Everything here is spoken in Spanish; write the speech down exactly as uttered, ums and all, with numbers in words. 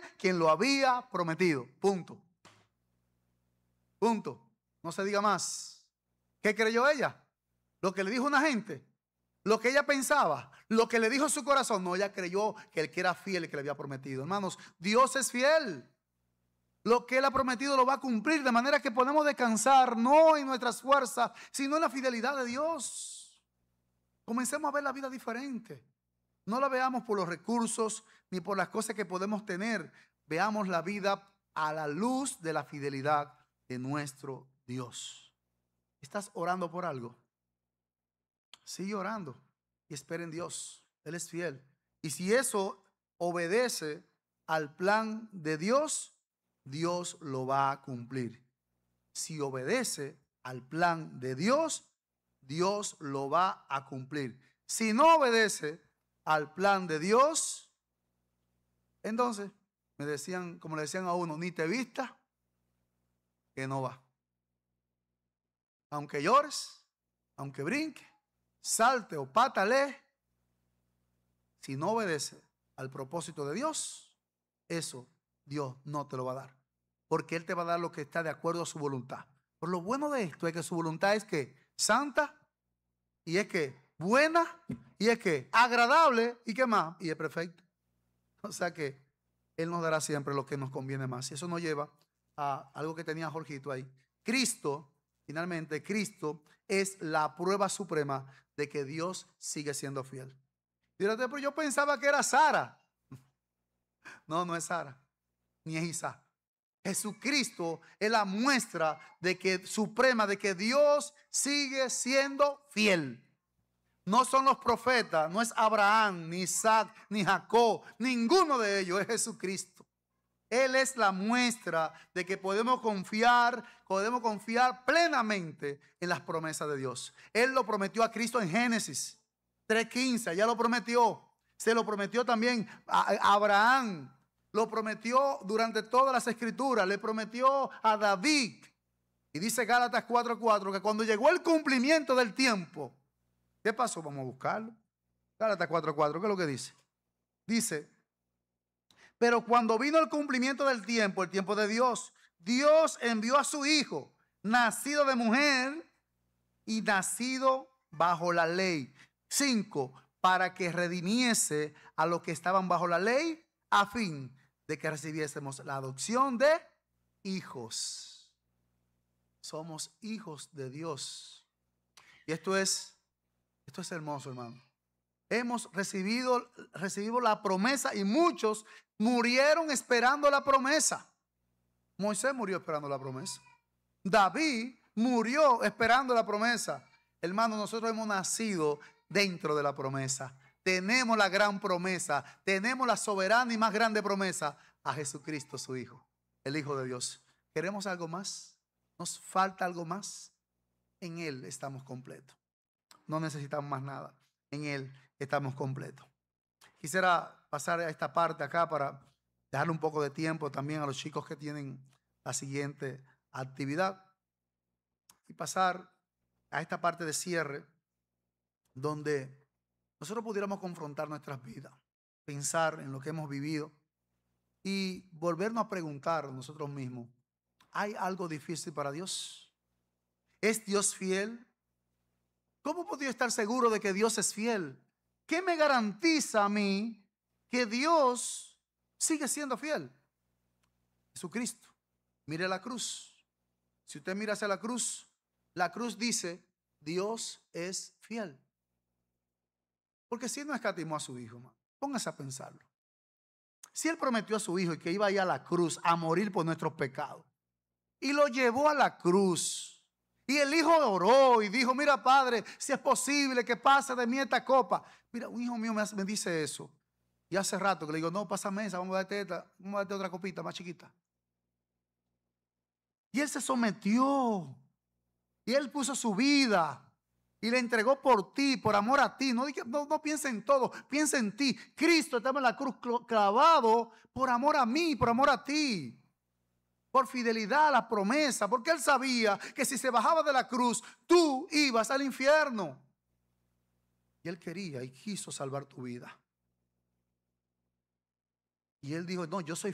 quien lo había prometido. Punto. Punto. No se diga más. ¿Qué creyó ella? Lo que le dijo una gente, lo que ella pensaba, lo que le dijo en su corazón. No, ella creyó que el que era fiel y que le había prometido. Hermanos, Dios es fiel. Lo que Él ha prometido lo va a cumplir, de manera que podemos descansar no en nuestras fuerzas, sino en la fidelidad de Dios. Comencemos a ver la vida diferente. No la veamos por los recursos ni por las cosas que podemos tener. Veamos la vida a la luz de la fidelidad de nuestro Dios. ¿Estás orando por algo? Sigue orando y espera en Dios. Él es fiel. Y si eso obedece al plan de Dios, Dios lo va a cumplir. Si obedece al plan de Dios, Dios lo va a cumplir. Si no obedece al plan de Dios, entonces me decían, como le decían a uno, ni te vista, que no va. Aunque llores, aunque brinque, salte o pátale, si no obedece al propósito de Dios, eso Dios no te lo va a dar. Porque Él te va a dar lo que está de acuerdo a su voluntad. Por lo bueno de esto es que su voluntad es que santa, y es que buena, y es que agradable, y que más, y es perfecta. O sea que Él nos dará siempre lo que nos conviene más. Y eso nos lleva a algo que tenía Jorgito ahí. Cristo, finalmente, Cristo es la prueba suprema de que Dios sigue siendo fiel. Dígate, pero yo pensaba que era Sara. No, no es Sara, ni es Isaac. Jesucristo es la muestra de que suprema de que Dios sigue siendo fiel. No son los profetas, no es Abraham, ni Isaac, ni Jacob, ninguno de ellos, es Jesucristo. Él es la muestra de que podemos confiar, podemos confiar plenamente en las promesas de Dios. Él lo prometió a Cristo en Génesis tres quince, ya lo prometió. Se lo prometió también a Abraham. Lo prometió durante todas las escrituras. Le prometió a David. Y dice Gálatas cuatro cuatro que cuando llegó el cumplimiento del tiempo, ¿qué pasó? Vamos a buscarlo. Gálatas cuatro cuatro, ¿qué es lo que dice? Dice, pero cuando vino el cumplimiento del tiempo, el tiempo de Dios, Dios envió a su Hijo, nacido de mujer y nacido bajo la ley. Cinco, para que redimiese a los que estaban bajo la ley, a fin de que recibiésemos la adopción de hijos. Somos hijos de Dios. Y esto es, esto es hermoso, hermano. Hemos recibido, recibido la promesa y muchos murieron esperando la promesa. Moisés murió esperando la promesa. David murió esperando la promesa. Hermano, nosotros hemos nacido dentro de la promesa. Tenemos la gran promesa. Tenemos la soberana y más grande promesa a Jesucristo, su Hijo, el Hijo de Dios. ¿Queremos algo más? ¿Nos falta algo más? En Él estamos completos. No necesitamos más nada. En Él estamos completos. Quisiera pasar a esta parte acá para dejarle un poco de tiempo también a los chicos que tienen la siguiente actividad. Y pasar a esta parte de cierre donde nosotros pudiéramos confrontar nuestras vidas, pensar en lo que hemos vivido y volvernos a preguntar nosotros mismos, ¿hay algo difícil para Dios? ¿Es Dios fiel? ¿Cómo puedo yo estar seguro de que Dios es fiel? ¿Qué me garantiza a mí que Dios sigue siendo fiel? Jesucristo. Mire la cruz. Si usted mira hacia la cruz, la cruz dice, Dios es fiel. Porque si Él no escatimó a su Hijo, póngase a pensarlo. Si Él prometió a su Hijo y que iba a ir a la cruz a morir por nuestros pecados, y lo llevó a la cruz, y el Hijo oró y dijo, mira Padre, si es posible que pase de mí esta copa. Mira, un hijo mío me, me dice eso. Y hace rato que le digo, no, pásame esa, vamos a darte, esta, vamos a darte otra copita más chiquita. Y Él se sometió. Y Él puso su vida. Y le entregó por ti, por amor a ti. No, no, no piensa en todo, piensa en ti. Cristo estaba en la cruz clavado por amor a mí, por amor a ti. Por fidelidad a la promesa. Porque Él sabía que si se bajaba de la cruz, tú ibas al infierno. Y Él quería y quiso salvar tu vida. Y Él dijo, no, yo soy